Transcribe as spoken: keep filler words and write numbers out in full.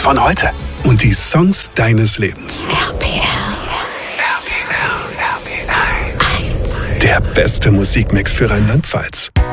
von heute. Und die Songs deines Lebens. R P L. Der beste Musikmix für Rheinland-Pfalz.